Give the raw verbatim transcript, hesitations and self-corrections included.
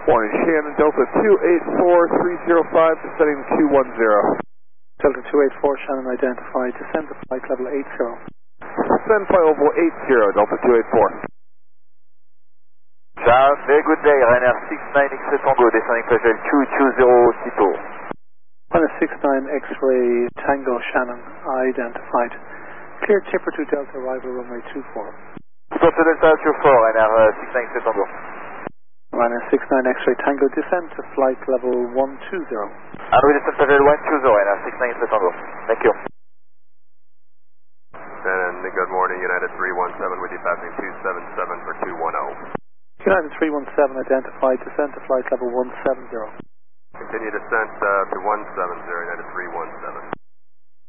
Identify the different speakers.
Speaker 1: Morning, Shannon, Delta two eight four three zero five, descending two one zero.
Speaker 2: Delta two eight four, Shannon identified, descend to flight level eight zero.
Speaker 1: Descend flight level eight zero, Delta two eight four.
Speaker 3: Charles, very good day, Ryanair six nine X-ray Tango, descending flight level two two zero, Tito.
Speaker 2: Ryanair six nine X-ray Tango, Shannon identified. Clear Tipper to Delta, arrival runway two four.
Speaker 3: Tito to Delta two four, Ryanair six nine X-ray Tango.
Speaker 2: Ryanair six nine X-ray Tango, descend to flight level one two zero.
Speaker 3: And we descend flight level one two zero, Ryanair six nine X-ray Tango. Thank you.
Speaker 4: And good morning, United three one seven, with you passing two seven seven for two one zero.
Speaker 2: United three one seven identified, descend to flight level one seven zero.
Speaker 4: Continue descent uh, to one seven zero, United three one seven.